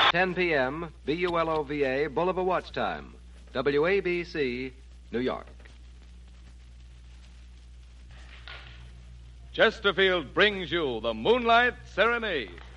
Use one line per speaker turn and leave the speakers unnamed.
10 p.m., BULOVA, Bulova Watch Time. WABC, New York.
Chesterfield brings you the Moonlight Serenade.